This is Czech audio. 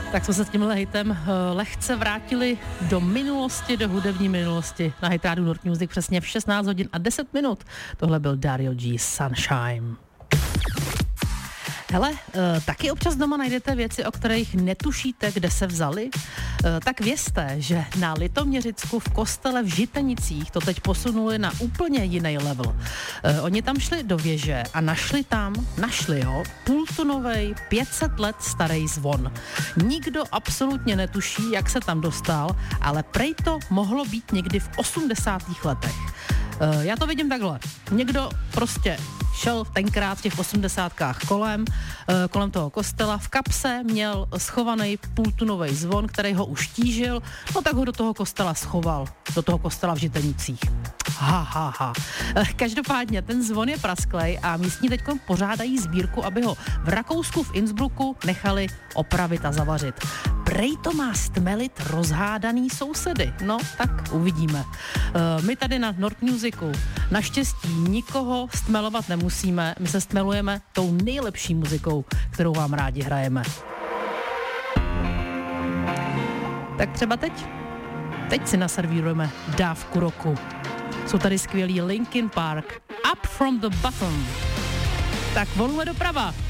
Tak jsme se s tímhle hitem lehce vrátili do minulosti, do hudební minulosti. Na Hit Radio Nord Music přesně v 16 hodin a 10 minut. Tohle byl Dario G. Sunshine. Hele, taky občas doma najdete věci, o kterých netušíte, kde se vzaly? Tak vězte, že na Litoměřicku v kostele v Žitenicích to teď posunuli na úplně jiný level. Oni tam šli do věže a našli půltunovej 500 let starý zvon. Nikdo absolutně netuší, jak se tam dostal, ale prej to mohlo být někdy v 80. letech. Já to vidím takhle. Někdo prostě šel tenkrát v těch 80kách kolem toho kostela, v kapse měl schovaný půltunovej zvon, který ho už tížil, no tak ho do toho kostela schoval, do toho kostela v Žitenicích. Každopádně ten zvon je prasklej a místní teď pořádají sbírku, aby ho v Rakousku v Innsbrucku nechali opravit a zavařit. Prej to má stmelit rozhádaný sousedy. No, tak uvidíme. My tady na Nord Musicu naštěstí nikoho stmelovat nemusíme. My se stmelujeme tou nejlepší muzikou, kterou vám rádi hrajeme. Tak třeba teď si naservírujeme dávku roku. Jsou tady skvělí Linkin Park, Up from the Bottom. Tak volujeme doprava.